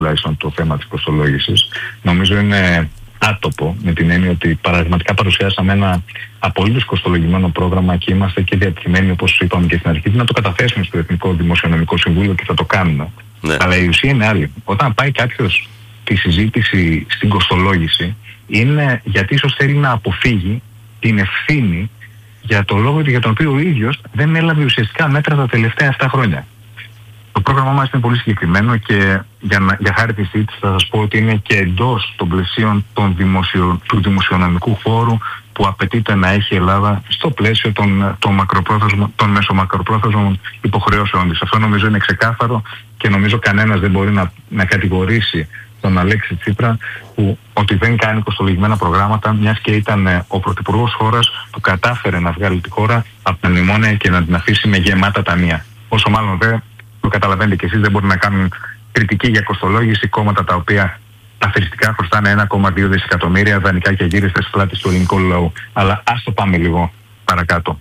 τουλάχιστον το θέμα της κοστολόγησης. Νομίζω είναι άτοπο, με την έννοια ότι παραδειγματικά παρουσιάσαμε ένα απολύτως κοστολογημένο πρόγραμμα και είμαστε και διατεθειμένοι, όπως είπαμε και στην αρχή, να το καταθέσουμε στο Εθνικό Δημοσιονομικό Συμβούλιο και θα το κάνουμε. Ναι. Αλλά η ουσία είναι άλλη. Όταν πάει κάποιος τη συζήτηση στην κοστολόγηση, είναι γιατί ίσως θέλει να αποφύγει την ευθύνη για το λόγο για τον οποίο ο ίδιος δεν έλαβε ουσιαστικά μέτρα τα τελευταία 7 χρόνια. Το πρόγραμμά μας είναι πολύ συγκεκριμένο και για χάρη της συζήτησης θα σας πω ότι είναι και εντός των πλαισίων του δημοσιονομικού χώρου που απαιτείται να έχει η Ελλάδα στο πλαίσιο των μεσομακροπρόθεσμων υποχρεώσεων της. Αυτό νομίζω είναι ξεκάθαρο και νομίζω κανένας δεν μπορεί να κατηγορήσει τον Αλέξη Τσίπρα ότι δεν κάνει κοστολογημένα προγράμματα, μιας και ήταν ο πρωθυπουργός χώρας που κατάφερε να βγάλει τη χώρα από τα μνημόνια και να την αφήσει με γεμάτα ταμεία. Όσο μάλλον το καταλαβαίνετε και εσείς, δεν μπορεί να κάνουν κριτική για κοστολόγηση κόμματα τα οποία αφαιριστικά χρωστάνε 1,2 δισεκατομμύρια δανεικά και γύριστα στις πλάτες του ελληνικού λαού. Αλλά ας το πάμε λίγο παρακάτω.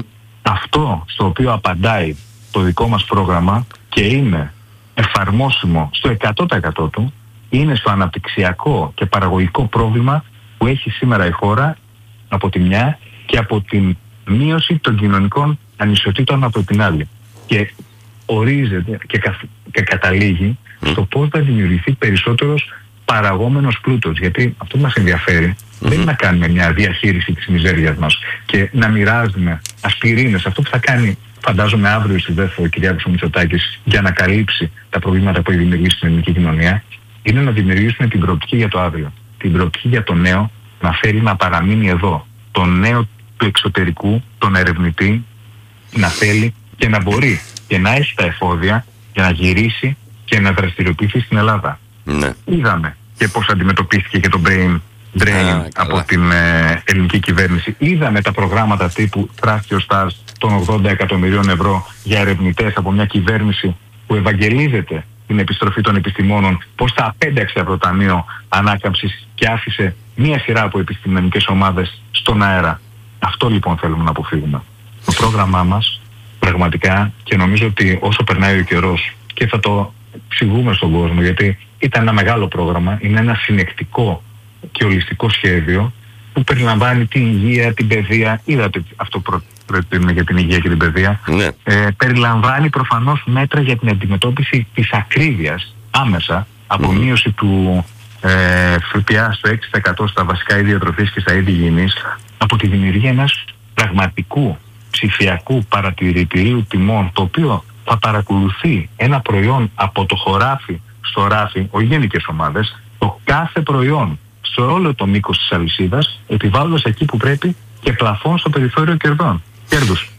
Αυτό στο οποίο απαντάει το δικό μας πρόγραμμα και είναι εφαρμόσιμο στο 100% του, είναι στο αναπτυξιακό και παραγωγικό πρόβλημα που έχει σήμερα η χώρα από τη μια και από την μείωση των κοινωνικών ανισοτήτων από την άλλη. Και ορίζεται και καταλήγει στο πώς θα δημιουργηθεί περισσότερος παραγόμενος πλούτος. Γιατί αυτό που μας ενδιαφέρει δεν είναι να κάνουμε μια διαχείριση της μιζέριας μας και να μοιράζουμε ασπιρίνες. Αυτό που θα κάνει, φαντάζομαι, αύριο στη ΔΕΘ ο Κυριάκος Μητσοτάκης για να καλύψει τα προβλήματα που έχει δημιουργήσει στην ελληνική κοινωνία, είναι να δημιουργήσουμε την προοπτική για το αύριο. Την προοπτική για το νέο να θέλει να παραμείνει εδώ. Το νέο του εξωτερικού, τον ερευνητή, να θέλει και να μπορεί και να έχει τα εφόδια για να γυρίσει και να δραστηριοποιηθεί στην Ελλάδα. Ναι. Είδαμε και πώς αντιμετωπίστηκε και το brain drain από την ελληνική κυβέρνηση. Είδαμε τα προγράμματα τύπου Θράστιο Stars των 80 εκατομμυρίων ευρώ για ερευνητές από μια κυβέρνηση που ευαγγελίζεται την επιστροφή των επιστημόνων, πώς τα απένταξε από το Ταμείο Ανάκαμψης και άφησε μία σειρά από επιστημονικές ομάδες στον αέρα. Αυτό λοιπόν θέλουμε να αποφύγουμε. Το πρόγραμμά μας πραγματικά, και νομίζω ότι όσο περνάει ο καιρός και θα το εξηγούμε στον κόσμο, γιατί ήταν ένα μεγάλο πρόγραμμα, είναι ένα συνεκτικό και ολιστικό σχέδιο που περιλαμβάνει την υγεία, την παιδεία. Είδατε αυτό προτείνουμε για την υγεία και την παιδεία. Ναι. Περιλαμβάνει προφανώς μέτρα για την αντιμετώπιση της ακρίβειας άμεσα από μείωση του ΦΠΑ στο 6% στα βασικά είδη τροφής και στα είδη υγιεινής, από τη δημιουργία ενός πραγματικού ψηφιακού παρατηρητηρίου τιμών, το οποίο θα παρακολουθεί ένα προϊόν από το χωράφι στο ράφι, όχι γενικές ομάδες, το κάθε προϊόν σε όλο το μήκος της αλυσίδας, επιβάλλοντας εκεί που πρέπει και πλαφών στο περιθώριο κέρδους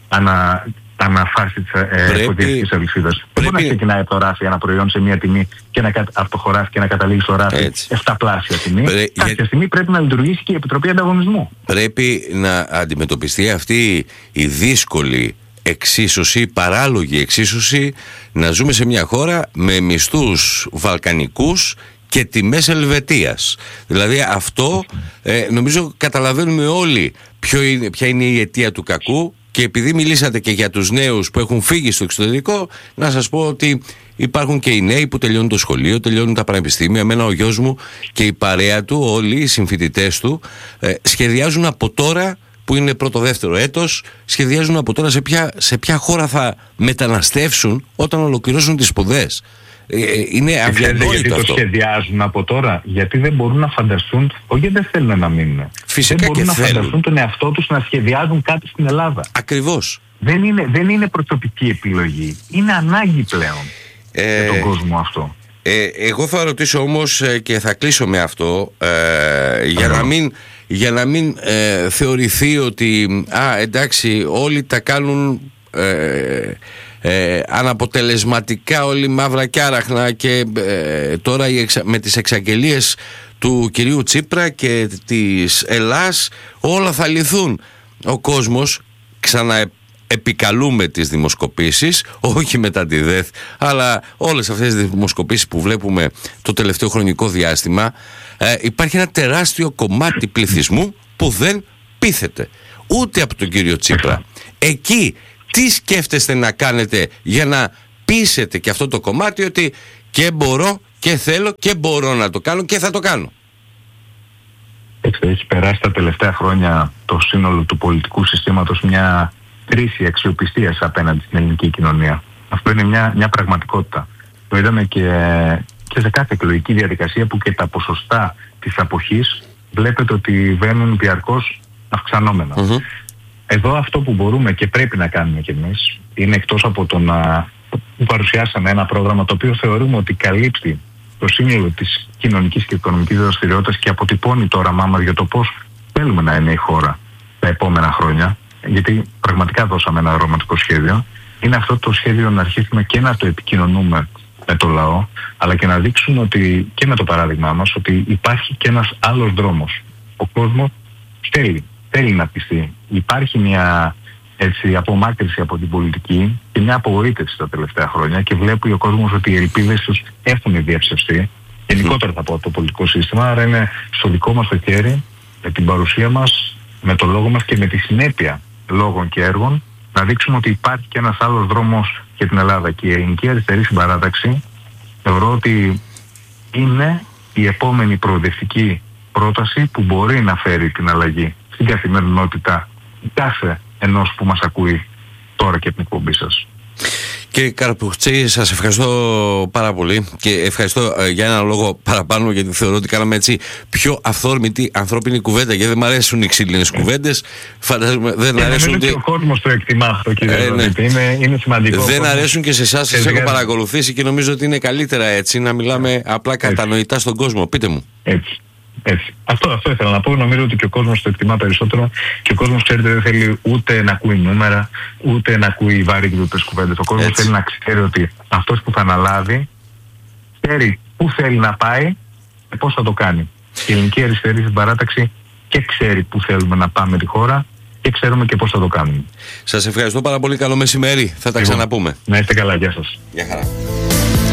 αναφάση της αλυσίδας. Δεν μπορεί να ξεκινάει από το ράφι ένα προϊόν σε μια τιμή και από το χωράφι και να καταλήγει στο ράφι 7 πλάσια τιμή. Κάποια στιγμή πρέπει να λειτουργήσει και η Επιτροπή Ανταγωνισμού. Πρέπει να αντιμετωπιστεί αυτή η δύσκολη εξίσωση, παράλογη εξίσωση, να ζούμε σε μια χώρα με μισθούς βαλκανικούς και τιμές Ελβετίας. Δηλαδή αυτό νομίζω καταλαβαίνουμε όλοι ποια είναι η αιτία του κακού. Και επειδή μιλήσατε και για τους νέους που έχουν φύγει στο εξωτερικό, να σας πω ότι υπάρχουν και οι νέοι που τελειώνουν το σχολείο, τελειώνουν τα πανεπιστήμια. Εμένα ο γιος μου και η παρέα του, όλοι οι συμφοιτητές του, σχεδιάζουν από τώρα, που είναι πρώτο-δεύτερο έτος, σχεδιάζουν από τώρα σε ποια χώρα θα μεταναστεύσουν όταν ολοκληρώσουν τις σπουδές. Είναι αδιανόητο αυτό. Γιατί το σχεδιάζουν από τώρα, γιατί δεν μπορούν να φανταστούν, όχι γιατί δεν θέλουν να μείνουν. Φυσικά δεν μπορούν να φανταστούν τον εαυτό τους να σχεδιάζουν κάτι στην Ελλάδα. Ακριβώς. Δεν είναι προσωπική επιλογή. Είναι ανάγκη πλέον για τον κόσμο αυτό. Εγώ θα ρωτήσω όμως και θα κλείσω με αυτό, για να μην θεωρηθεί ότι εντάξει όλοι τα κάνουν αναποτελεσματικά, όλοι μαύρα και άραχνα, και τώρα με τις εξαγγελίες του κυρίου Τσίπρα και της Ελλάς όλα θα λυθούν. Ο κόσμος, ξαναεπικαλούμε τις δημοσκοπήσεις, όχι μετά τη ΔΕΘ, αλλά όλες αυτές τις δημοσκοπήσεις που βλέπουμε το τελευταίο χρονικό διάστημα, υπάρχει ένα τεράστιο κομμάτι πληθυσμού που δεν πείθεται ούτε από τον κύριο Τσίπρα. Εκεί τι σκέφτεστε να κάνετε για να πείσετε και αυτό το κομμάτι ότι και μπορώ και θέλω και μπορώ να το κάνω και θα το κάνω. Έχει περάσει τα τελευταία χρόνια το σύνολο του πολιτικού συστήματος μια κρίση αξιοπιστίας απέναντι στην ελληνική κοινωνία. Αυτό είναι μια πραγματικότητα. Το είδαμε και σε κάθε εκλογική διαδικασία που και τα ποσοστά της αποχής βλέπετε ότι βαίνουν διαρκώς αυξανόμενα. Εδώ αυτό που μπορούμε και πρέπει να κάνουμε κι εμείς είναι, εκτός από το να παρουσιάσαμε ένα πρόγραμμα το οποίο θεωρούμε ότι καλύπτει το σύνολο της κοινωνικής και οικονομικής δραστηριότητας και αποτυπώνει το όραμά μας για το πώς θέλουμε να είναι η χώρα τα επόμενα χρόνια, γιατί πραγματικά δώσαμε ένα δραματικό σχέδιο, είναι αυτό το σχέδιο να αρχίσουμε και να το επικοινωνούμε με το λαό, αλλά και να δείξουμε ότι, και με το παράδειγμά μας, ότι υπάρχει και ένας άλλος δρόμος. Ο κόσμος θέλει να πιστεί. Υπάρχει μια απομάκρυση από την πολιτική και μια απογοήτευση τα τελευταία χρόνια και βλέπει ο κόσμος ότι οι ελπίδες τους έχουν διαψευστεί. Γενικότερα θα πω από το πολιτικό σύστημα, άρα είναι στο δικό μας το χέρι, με την παρουσία μας, με το λόγο μας και με τη συνέπεια λόγων και έργων, να δείξουμε ότι υπάρχει και ένας άλλος δρόμος για την Ελλάδα. Και η Ελληνική Αριστερή Συμπαράταξη θεωρώ ότι είναι η επόμενη προοδευτική πρόταση που μπορεί να φέρει την αλλαγή στην καθημερινότητα κάθε ενός που μας ακούει τώρα και την εκπομπή σας. Κύριε Καραπουχτζή, σας ευχαριστώ πάρα πολύ και ευχαριστώ για ένα λόγο παραπάνω, γιατί θεωρώ ότι κάναμε έτσι πιο αυθόρμητη ανθρώπινη κουβέντα, γιατί δεν μου αρέσουν οι ξύλινες κουβέντες. Φαντάζομαι δεν αρέσουν. Και ο κόσμος το εκτιμά αυτό, κύριε Ροδίτη. Είναι σημαντικό. Δεν αρέσουν και σε εσάς, σας έχω παρακολουθήσει και νομίζω ότι είναι καλύτερα έτσι να μιλάμε απλά κατανοητά στον κόσμο. Πείτε μου. Έτσι. Αυτό ήθελα να πω. Νομίζω ότι και ο κόσμος το εκτιμά περισσότερο και ο κόσμος, ξέρετε, δεν θέλει ούτε να ακούει νούμερα, ούτε να ακούει βαρύγδουτες κουβέντες. Ο κόσμος θέλει να ξέρει ότι αυτός που θα αναλάβει ξέρει πού θέλει να πάει και πώς θα το κάνει. Η Ελληνική Αριστερή Συμπαράταξη και ξέρει πού θέλουμε να πάμε τη χώρα και ξέρουμε και πώς θα το κάνουμε. Σας ευχαριστώ πάρα πολύ. Καλό μεσημέρι. Θα τα ξαναπούμε. Να είστε καλά. Γεια σας. Γεια χαρά.